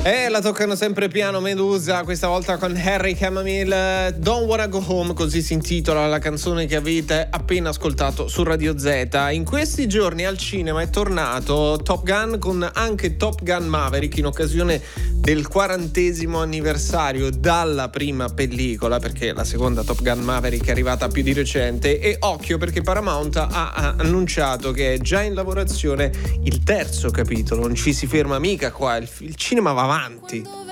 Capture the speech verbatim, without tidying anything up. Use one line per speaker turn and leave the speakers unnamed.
E la toccano sempre piano Medusa, questa volta con Harry Chamomile. Don't Wanna Go Home, così si intitola la canzone che avete appena ascoltato su Radio Z. In questi giorni al cinema è tornato Top Gun, con anche Top Gun Maverick, in occasione del quarantesimo anniversario dalla prima pellicola, perché la seconda Top Gun Maverick è arrivata più di recente. E occhio, perché Paramount ha, ha annunciato che è già in lavorazione il terzo capitolo. Non ci si ferma mica qua, il, il cinema va avanti.